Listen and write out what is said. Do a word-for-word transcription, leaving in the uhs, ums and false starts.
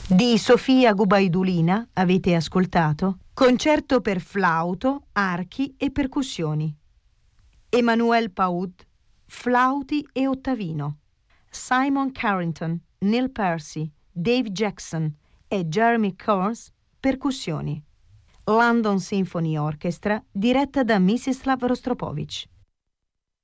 Di Sofia Gubaidulina avete ascoltato Concerto per flauto, archi e percussioni. Emmanuel Paud, flauti e ottavino. Simon Carrington, Neil Percy, Dave Jackson e Jeremy Kors, percussioni. London Symphony Orchestra, diretta da Mstislav Rostropovich.